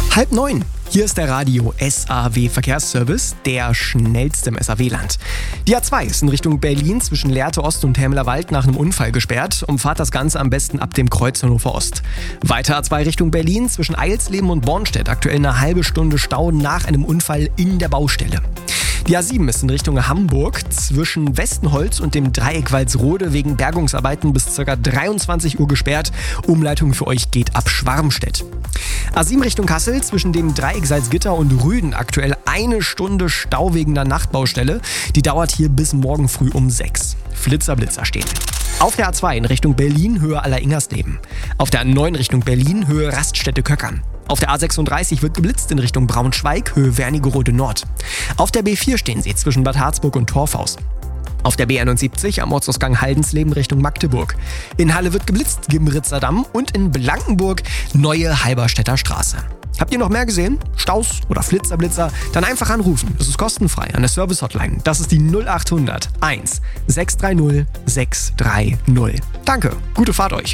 8:30. Hier ist der Radio SAW Verkehrsservice, der schnellste im SAW-Land. Die A2 ist in Richtung Berlin zwischen Lehrte Ost und Helmlerwald nach einem Unfall gesperrt. Umfahrt das Ganze am besten ab dem Kreuz Hannover Ost. Weiter A2 Richtung Berlin zwischen Eilsleben und Bornstedt. Aktuell eine halbe Stunde Stau nach einem Unfall in der Baustelle. Die A7 ist in Richtung Hamburg zwischen Westenholz und dem Dreieck Walsrode wegen Bergungsarbeiten bis ca. 23 Uhr gesperrt. Umleitung für euch geht ab Schwarmstedt. A7 Richtung Kassel zwischen dem Dreieck Salzgitter und Rüden aktuell eine Stunde Stau wegen der Nachtbaustelle. Die dauert hier bis morgen früh um 6. Flitzer stehen. Auf der A2 in Richtung Berlin Höhe Aller-Ingersleben. Auf der A9 Richtung Berlin Höhe Raststätte-Köckern. Auf der A36 wird geblitzt in Richtung Braunschweig, Höhe Wernigerode Nord. Auf der B4 stehen sie zwischen Bad Harzburg und Torfhaus. Auf der B71 am Ortsausgang Haldensleben Richtung Magdeburg. In Halle wird geblitzt, Gimritzer Damm und in Blankenburg Neue Halberstädter Straße. Habt ihr noch mehr gesehen? Staus oder Flitzer? Dann einfach anrufen. Das ist kostenfrei an der Service-Hotline. Das ist die 0800 1 630 630. Danke, gute Fahrt euch.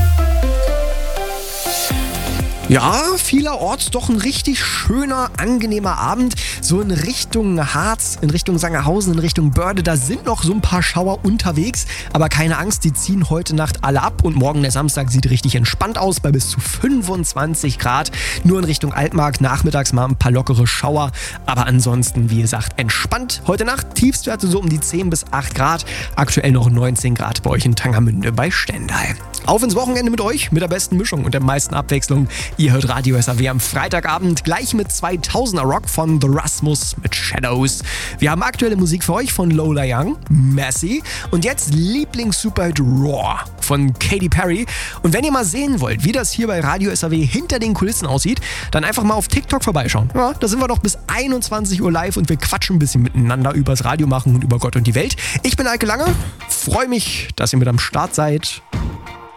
Ja, vielerorts doch ein richtig schöner, angenehmer Abend. So in Richtung Harz, in Richtung Sangerhausen, in Richtung Börde, da sind noch so ein paar Schauer unterwegs. Aber keine Angst, die ziehen heute Nacht alle ab und morgen der Samstag sieht richtig entspannt aus bei bis zu 25 Grad. Nur in Richtung Altmark nachmittags mal ein paar lockere Schauer. Aber ansonsten, wie gesagt, entspannt. Heute Nacht Tiefstwerte so um die 10 bis 8 Grad. Aktuell noch 19 Grad bei euch in Tangermünde bei Stendal. Auf ins Wochenende mit euch, mit der besten Mischung und der meisten Abwechslung. Ihr hört Radio SAW am Freitagabend gleich mit 2000er Rock von The Rasmus mit Shadows. Wir haben aktuelle Musik für euch von Lola Young, Massey und jetzt Lieblings-Superhit Raw von Katy Perry. Und wenn ihr mal sehen wollt, wie das hier bei Radio SAW hinter den Kulissen aussieht, dann einfach mal auf TikTok vorbeischauen. Ja, da sind wir doch bis 21 Uhr live und wir quatschen ein bisschen miteinander übers Radio machen und über Gott und die Welt. Ich bin Eike Lange, freue mich, dass ihr mit am Start seid.